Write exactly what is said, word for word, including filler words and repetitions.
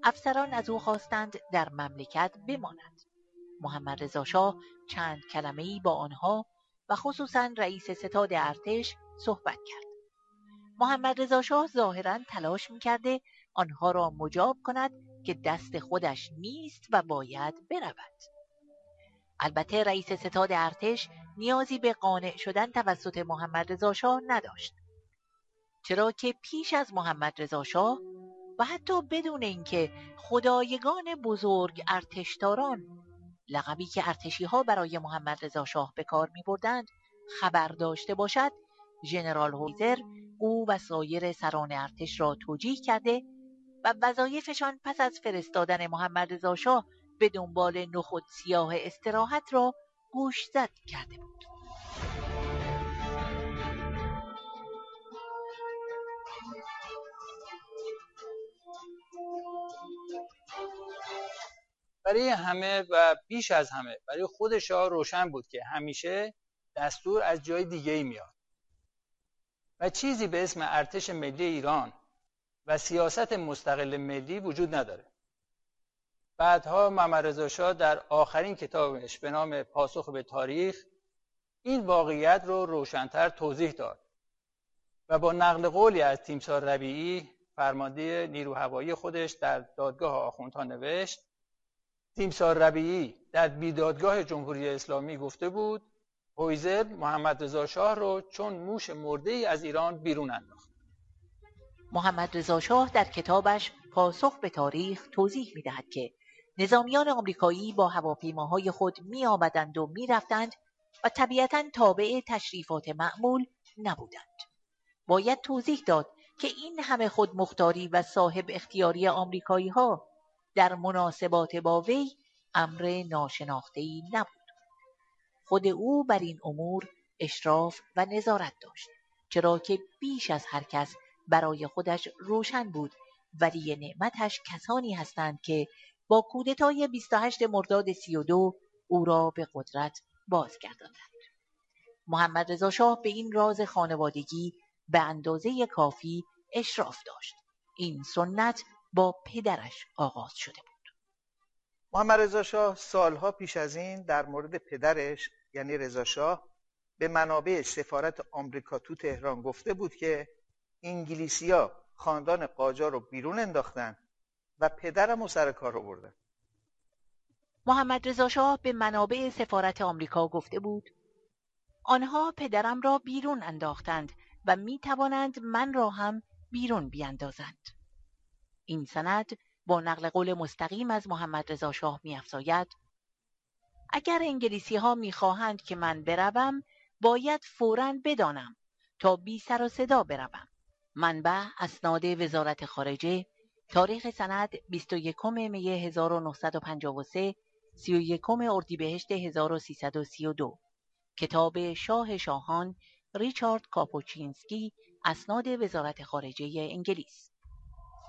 افسران از او خواستند در مملکت بماند. محمد رضا شاه چند کلمه‌ای با آنها و خصوصاً رئیس ستاد ارتش صحبت کرد. محمد رضا شاه ظاهراً تلاش می‌کرده آنها را مجاب کند که دست خودش نیست و باید برود. البته رئیس ستاد ارتش نیازی به قانع شدن توسط محمد رضا شاه نداشت، چرا که پیش از محمد رضا شاه و حتی بدون اینکه خدایگان بزرگ ارتشداران، لقبی که ارتشی‌ها برای محمد رضا شاه به کار می‌بردند، خبر داشته باشد، ژنرال هویزر او و سایر سران ارتش را توجیه کرده و وظایفشان پس از فرستادن محمد رضا شاه به دنبال نخود سیاه استراحت را گوشزد کرده بود. برای همه و بیش از همه برای خود شاه روشن بود که همیشه دستور از جای دیگه‌ای میاد و چیزی به اسم ارتش ملی ایران و سیاست مستقل ملی وجود نداره. بعدها محمد رضا شاه در آخرین کتابش به نام پاسخ به تاریخ این واقعیت رو روشن‌تر توضیح داد و با نقل قولی از تیمسار ربیعی فرمانده نیرو هوایی خودش در دادگاه آخوندها نوشت: تیمسار ربیعی در بیدادگاه جمهوری اسلامی گفته بود هویزر محمد رضا شاه رو چون موش مرده‌ای از ایران بیرون انداخت. محمد رضا شاه در کتابش پاسخ به تاریخ توضیح می‌دهد که نظامیان آمریکایی با هواپیماهای خود می‌آمدند و می‌رفتند و طبیعتاً تابع تشریفات معمول نبودند. باید توضیح داد که این همه خودمختاری و صاحب اختیاری آمریکایی‌ها در مناسبات با وی امر ناشناخته‌ای نبود. خود او بر این امور اشراف و نظارت داشت، چرا که بیش از هر کس برای خودش روشن بود ولی نعمتش کسانی هستند که با کودتای بیست و هشتم مرداد سی و دو او را به قدرت بازگرداندند. محمد رضا شاه به این راز خانوادگی به اندازه کافی اشراف داشت. این سنت با پدرش آغاز شده بود. محمد رضا شاه سالها پیش از این در مورد پدرش یعنی رضا شاه به منابع سفارت آمریکا تو تهران گفته بود که انگلیسی‌ها خاندان قاجار رو بیرون انداختن و پدرم رو سر کار آوردن. محمد رضا شاه به منابع سفارت آمریکا گفته بود آنها پدرم را بیرون انداختند و می توانند من را هم بیرون بیاندازند. این سند با نقل قول مستقیم از محمد رضا شاه می افزاید اگر انگلیسی ها می خواهند که من بروم باید فوراً بدانم تا بی سر و صدا بروم. منبع اسناد وزارت خارجه، تاریخ سند بیست و یکم می هزار و نهصد و پنجاه و سه، سی و یکم اردیبهشت هزار و سیصد و سی و دو. کتاب شاه شاهان ریچارد کاپوچینسکی، اسناد وزارت خارجه انگلیس.